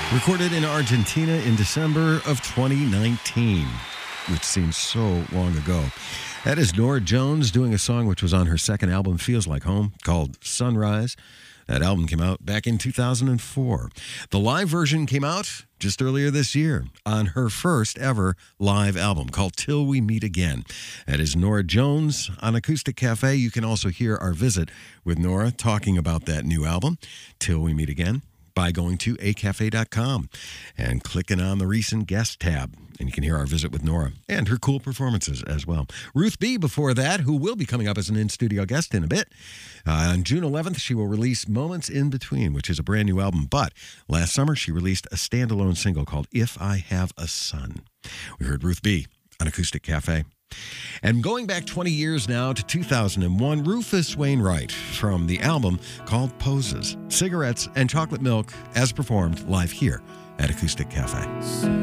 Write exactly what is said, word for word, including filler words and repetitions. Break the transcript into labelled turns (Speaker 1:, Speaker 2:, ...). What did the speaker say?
Speaker 1: Recorded in Argentina in December of twenty nineteen, which seems so long ago. That is Norah Jones doing a song which was on her second album, Feels Like Home, called Sunrise. That album came out back in two thousand four. The live version came out just earlier this year on her first ever live album called Till We Meet Again. That is Norah Jones on Acoustic Cafe. You can also hear our visit with Norah talking about that new album, Till We Meet Again, by going to a cafe dot com and clicking on the recent guest tab. And you can hear our visit with Norah and her cool performances as well. Ruth B. before that, who will be coming up as an in-studio guest in a bit. Uh, on June eleventh, she will release Moments in Between, which is a brand new album. But last summer, she released a standalone single called If I Have a Son. We heard Ruth B. on Acoustic Cafe. And going back twenty years now to two thousand one, Rufus Wainwright from the album called Poses, Cigarettes and Chocolate Milk as performed live here at Acoustic Cafe.